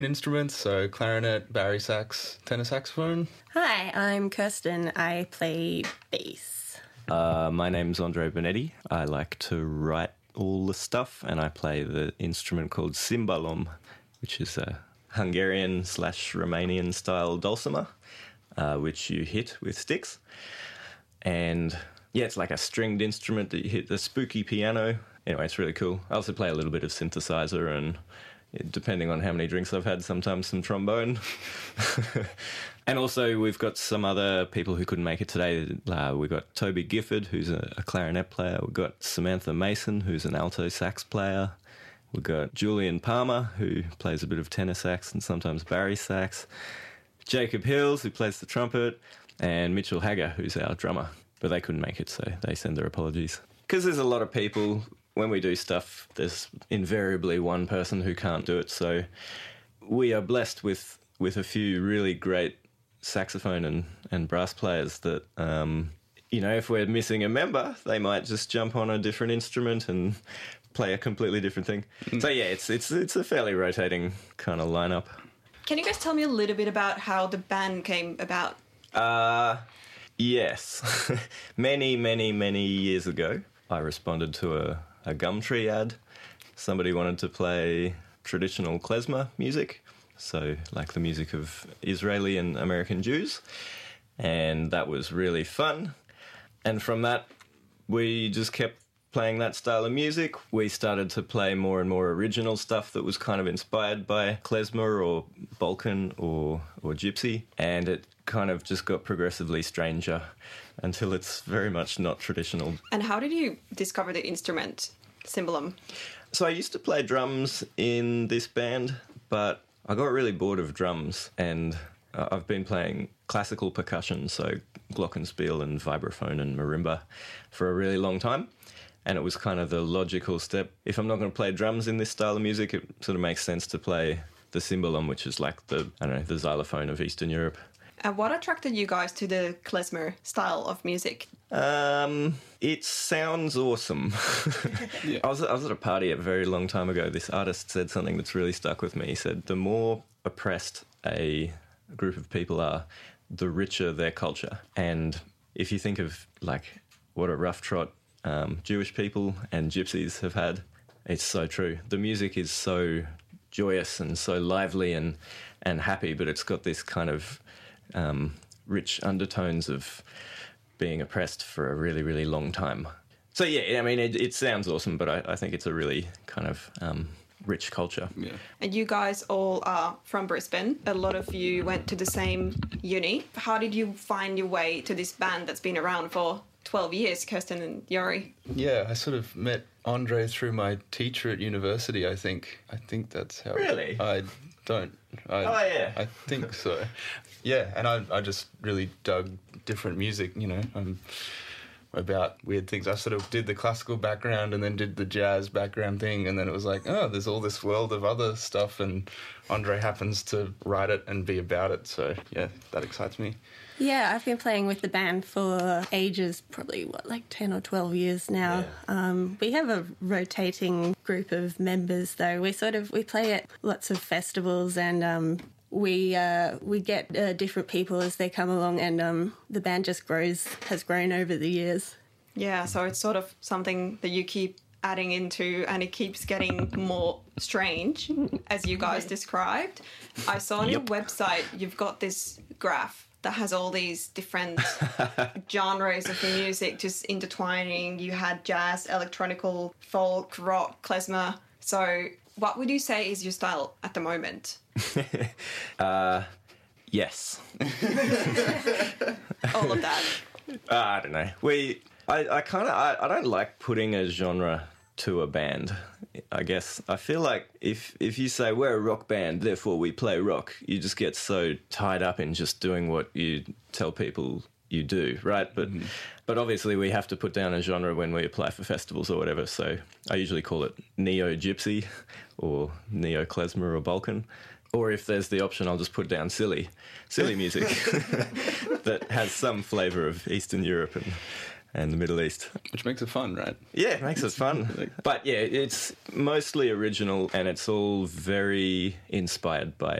instruments, so clarinet, bari sax, tenor saxophone. Hi, I'm Kirsten. I play bass. My name's Andre Benetti. I like to write all the stuff, and I play the instrument called cimbalom, which is a Hungarian/Romanian style dulcimer, which you hit with sticks. And yeah, it's like a stringed instrument that you hit, the spooky piano. Anyway, it's really cool. I also play a little bit of synthesizer, and depending on how many drinks I've had, sometimes some trombone. And also we've got some other people who couldn't make it today. We've got Toby Gifford, who's a clarinet player. We've got Samantha Mason, who's an alto sax player. We've got Julian Palmer, who plays a bit of tenor sax and sometimes bari sax. Jacob Hills, who plays the trumpet. And Mitchell Hager, who's our drummer. But they couldn't make it, so they send their apologies. Because there's a lot of people, when we do stuff, there's invariably one person who can't do it. So we are blessed with a few really great saxophone and brass players that, if we're missing a member, they might just jump on a different instrument and play a completely different thing. So yeah, it's a fairly rotating kind of lineup. Can you guys tell me a little bit about how the band came about? Yes. Many years ago, I responded to a Gumtree ad. Somebody wanted to play traditional klezmer music, so like the music of Israeli and American Jews, and that was really fun. And from that, we just kept playing that style of music. We started to play more and more original stuff that was kind of inspired by klezmer or Balkan or gypsy, and it kind of just got progressively stranger until it's very much not traditional. And how did you discover the instrument, cimbalom? So I used to play drums in this band, but I got really bored of drums, and I've been playing classical percussion, so glockenspiel and vibraphone and marimba, for a really long time. And it was kind of the logical step. If I'm not going to play drums in this style of music, it sort of makes sense to play the cimbalom, which is like the xylophone of Eastern Europe. And what attracted you guys to the klezmer style of music? It sounds awesome. Yeah. I was at a party a very long time ago. This artist said something that's really stuck with me. He said, the more oppressed a group of people are, the richer their culture. And if you think of like what a rough trot Jewish people and gypsies have had, it's so true. The music is so joyous and so lively and happy, but it's got this kind of rich undertones of being oppressed for a really, really long time. So yeah, I mean, it sounds awesome, but I think it's a really kind of rich culture. Yeah. And you guys all are from Brisbane. A lot of you went to the same uni. How did you find your way to this band that's been around for 12 years, Kirsten and Yori? Yeah, I sort of met Andre through my teacher at university, I think. I think that's how... Really? I think so. Yeah, and I just really dug different music, about weird things. I sort of did the classical background and then did the jazz background thing, and then it was like, oh, there's all this world of other stuff, and Andre happens to write it and be about it, so yeah, that excites me. Yeah, I've been playing with the band for ages, probably, 10 or 12 years now. Yeah. We have a rotating group of members, though. We play at lots of festivals, and we get different people as they come along, and the band just has grown over the years. Yeah, so it's sort of something that you keep adding into, and it keeps getting more strange, as you guys described. I saw on your website you've got this graph that has all these different genres of music just intertwining. You had jazz, electronical, folk, rock, klezmer. So what would you say is your style at the moment? Yes. All of that. I don't know. I don't like putting a genre to a band. I guess I feel like if you say we're a rock band, therefore we play rock, you just get so tied up in just doing what you tell people you do, right? But obviously we have to put down a genre when we apply for festivals or whatever. So I usually call it neo-gypsy or neo-klezmer or Balkan. Or if there's the option, I'll just put down silly music that has some flavour of Eastern Europe and the Middle East. Which makes it fun, right? Yeah, it makes it fun. But yeah, it's mostly original and it's all very inspired by